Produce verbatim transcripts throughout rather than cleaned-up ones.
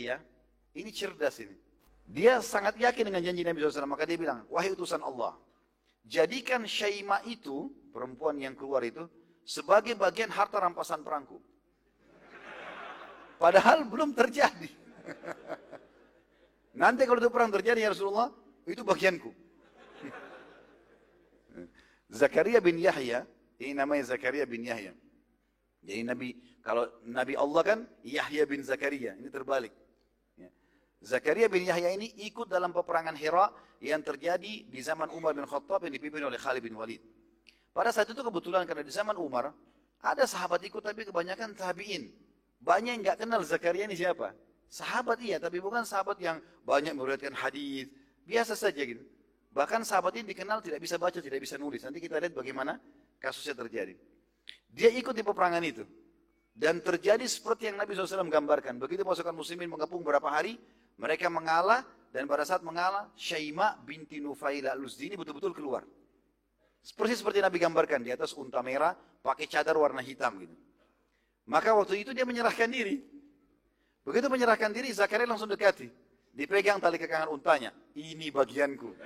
Yahya, ini cerdas ini. Dia sangat yakin dengan janji Nabi shallallahu alaihi wasallam. Maka dia bilang, wahai utusan Allah, jadikan Syaimah itu, perempuan yang keluar itu, sebagai bagian harta rampasan perangku. Padahal belum terjadi. Nanti kalau itu perang terjadi ya Rasulullah, itu bagianku. Zakaria bin Yahya, ini namanya Zakaria bin Yahya. Jadi Nabi, kalau Nabi Allah kan Yahya bin Zakaria, ini terbalik. Zakaria bin Yahya ini ikut dalam peperangan Hira yang terjadi di zaman Umar bin Khattab yang dipimpin oleh Khalid bin Walid. Pada saat itu kebetulan karena di zaman Umar, ada sahabat ikut tapi kebanyakan tabi'in. Banyak yang nggak kenal Zakaria ini siapa. Sahabat iya, tapi bukan sahabat yang banyak meriwayatkan hadis, biasa saja gitu. Bahkan sahabat ini dikenal tidak bisa baca, tidak bisa nulis. Nanti kita lihat bagaimana kasusnya terjadi. Dia ikut di peperangan itu. Dan terjadi seperti yang Nabi shallallahu alaihi wasallam gambarkan. Begitu pasukan muslimin mengepung beberapa hari, mereka mengalah, dan pada saat mengalah, Syaimah binti Nufaila al-Luzdini betul-betul keluar. Seperti seperti Nabi gambarkan, di atas unta merah, pakai cadar warna hitam gitu. Maka waktu itu dia menyerahkan diri. Begitu menyerahkan diri, Zakaria langsung dekati. Dipegang tali kekangan untanya. Ini bagianku.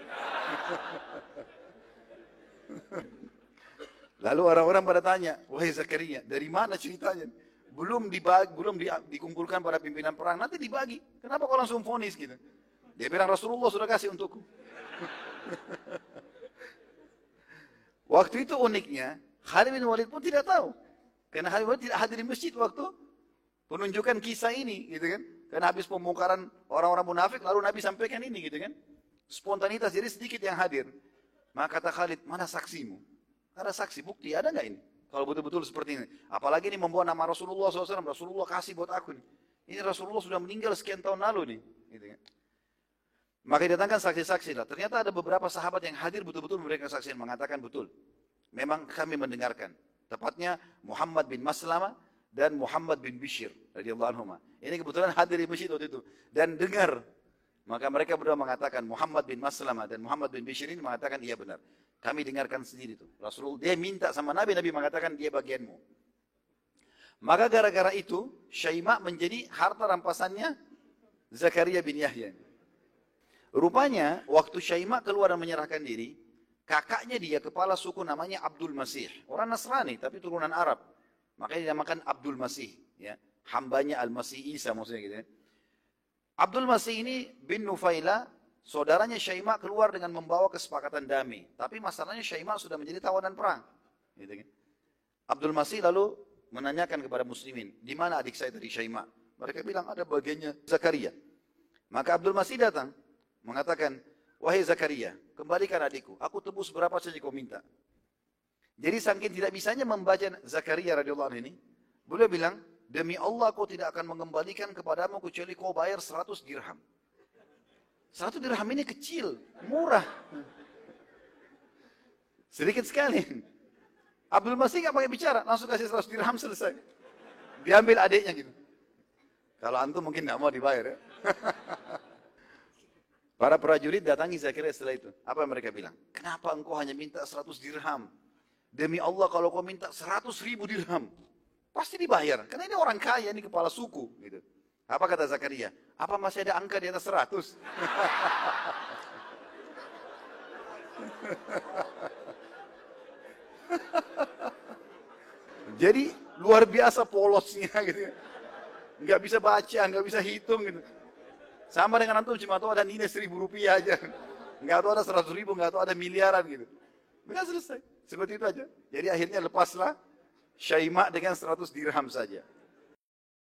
Lalu orang-orang pada tanya, wahai Zakaria, dari mana ceritanya? Belum dibagi, belum di, dikumpulkan pada pimpinan perang, nanti dibagi. Kenapa kau langsung vonis gitu? Dia bilang Rasulullah sudah kasih untukku. Waktu itu uniknya, Khalid bin Walid pun tidak tahu. Karena Khalid bin Walid tidak hadir di masjid waktu penunjukan kisah ini, gitu kan? Karena habis pembongkaran orang-orang munafik, lalu Nabi sampaikan ini, gitu kan? Spontanitas, jadi sedikit yang hadir. Maka kata Khalid, mana saksimu? Ada saksi, bukti, ada nggak ini? Kalau betul-betul seperti ini. Apalagi ini membawa nama Rasulullah shallallahu alaihi wasallam. Rasulullah kasih buat aku nih. Ini Rasulullah sudah meninggal sekian tahun lalu nih. Gitu kan? Maka didatangkan saksi-saksi lah. Ternyata ada beberapa sahabat yang hadir betul-betul memberikan saksi yang mengatakan betul. Memang kami mendengarkan. Tepatnya Muhammad bin Maslama dan Muhammad bin Bishr radhiyallahu anhuma. Ini kebetulan hadir di masjid waktu itu. Dan dengar. Maka mereka berdua mengatakan, Muhammad bin Maslama dan Muhammad bin Bishr ini mengatakan iya benar. Kami dengarkan sendiri itu. Rasulullah, dia minta sama Nabi, Nabi mengatakan dia bagianmu. Maka gara-gara itu, Syaimah menjadi harta rampasannya Zakaria bin Yahya. Rupanya, waktu Syaimah keluar dan menyerahkan diri, kakaknya dia, kepala suku namanya Abdul Masih. Orang Nasrani, tapi turunan Arab. Makanya dinamakan Abdul Masih. Ya. Hambanya Al-Masih Isa, maksudnya gitu ya. Abdul Masih ini bin Nufaila, saudaranya Syaimah keluar dengan membawa kesepakatan damai. Tapi masalahnya Syaimah sudah menjadi tawanan perang. Gitu kan? Abdul Masih lalu menanyakan kepada muslimin, di mana adik saya tadi Syaimah? Mereka bilang ada bagiannya Zakaria. Maka Abdul Masih datang, mengatakan, wahai Zakaria, kembalikan adikku. Aku tebus berapa saja kau minta. Jadi saking tidak bisanya membaca Zakaria radhiyallahu anhu ini, beliau bilang, demi Allah kau tidak akan mengembalikan kepadamu kecuali kau bayar seratus dirham. Satu dirham ini kecil, murah. Sedikit sekali. Abdul Masih nggak pakai bicara, langsung kasih seratus dirham selesai. Diambil adiknya gitu. Kalau antum mungkin nggak mau dibayar ya. Para prajurit datangi Zakaria setelah itu. Apa yang mereka bilang? Kenapa engkau hanya minta seratus dirham? Demi Allah kalau kau minta seratus ribu dirham, pasti dibayar. Karena ini orang kaya, ini kepala suku. Gitu. Apa kata Zakaria? Apa masih ada angka di atas seratus? Jadi luar biasa polosnya gitu. Nggak bisa baca, nggak bisa hitung gitu. Sama dengan antum cuma tahu ada nilai seribu rupiah aja. Nggak tahu ada seratus ribu, nggak tahu ada miliaran gitu. Nggak selesai. Seperti itu aja. Jadi akhirnya lepaslah Syaimah dengan seratus dirham saja.